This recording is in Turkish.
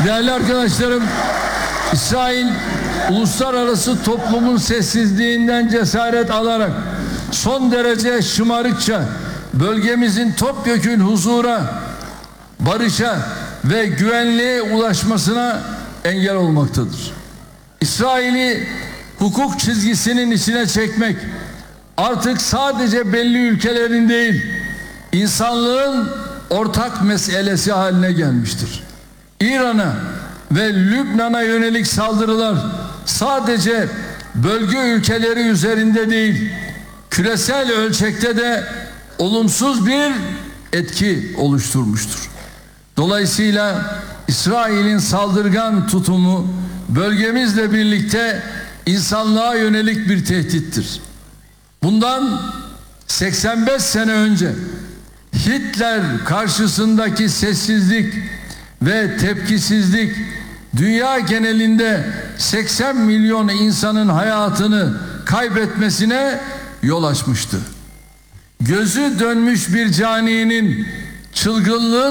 Değerli arkadaşlarım, İsrail uluslararası toplumun sessizliğinden cesaret alarak son derece şımarıkça bölgemizin topyekün huzura, barışa ve güvenliğe ulaşmasına engel olmaktadır. İsrail'i hukuk çizgisinin içine çekmek artık sadece belli ülkelerin değil, insanlığın ortak meselesi haline gelmiştir. İran'a ve Lübnan'a yönelik saldırılar sadece bölge ülkeleri üzerinde değil, küresel ölçekte de olumsuz bir etki oluşturmuştur. Dolayısıyla İsrail'in saldırgan tutumu bölgemizle birlikte insanlığa yönelik bir tehdittir. Bundan 85 sene önce Hitler karşısındaki sessizlik ve tepkisizlik dünya genelinde 80 milyon insanın hayatını kaybetmesine yol açmıştı. Gözü dönmüş bir caninin çılgınlığı